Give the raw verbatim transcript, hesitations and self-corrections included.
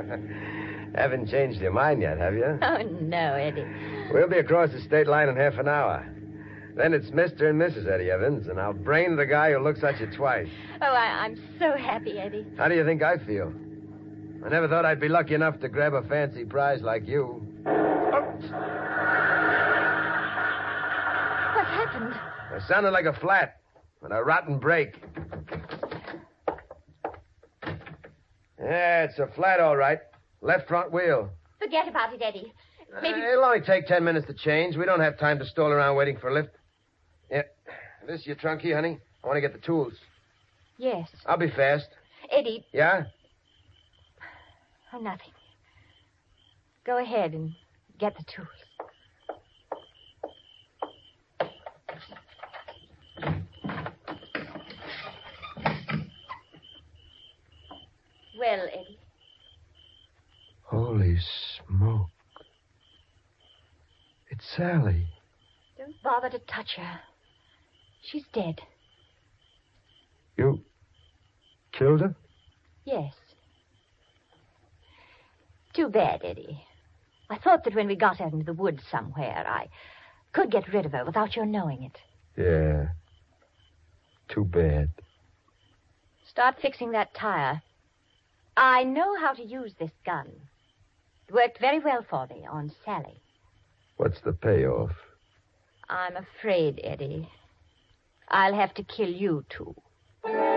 Haven't changed your mind yet, have you? Oh, no, Eddie. We'll be across the state line in half an hour. Then it's Mister and Missus Eddie Evans, and I'll brain the guy who looks at you twice. Oh, I, I'm so happy, Eddie. How do you think I feel? I never thought I'd be lucky enough to grab a fancy prize like you. What happened? It sounded like a flat and a rotten brake. Yeah, it's a flat, all right. Left front wheel. Forget about it, Eddie. Maybe... Uh, it'll only take ten minutes to change. We don't have time to stall around waiting for a lift. Yeah. This your trunk key, honey? I want to get the tools. Yes. I'll be fast. Eddie. Yeah? Oh, nothing. Go ahead and get the tools. Well, Eddie. Holy smoke. It's Sally. Don't bother to touch her. She's dead. You killed her? Yes. Too bad, Eddie. I thought that when we got her into the woods somewhere, I could get rid of her without your knowing it. Yeah. Too bad. Start fixing that tire. I know how to use this gun. It worked very well for me on Sally. What's the payoff? I'm afraid, Eddie. I'll have to kill you, too.